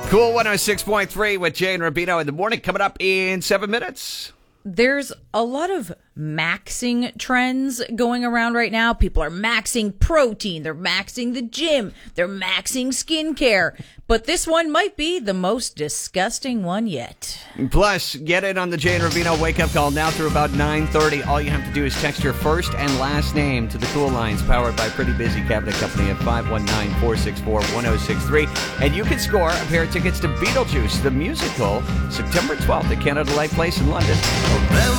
Cool 106.3 with Jay and Rubino in the morning. Coming up in 7 minutes. There's a lot of maxing trends going around right now. People are maxing protein. They're maxing the gym. They're maxing skincare. But this one might be the most disgusting one yet. Plus, get in on the Jay and Rubino wake-up call now through about 9:30. All you have to do is text your first and last name to the Cool Lines, powered by Pretty Busy Cabinet Company at 519-464-1063. And you can score a pair of tickets to Beetlejuice, the musical, September 12th at Canada Light Place in London.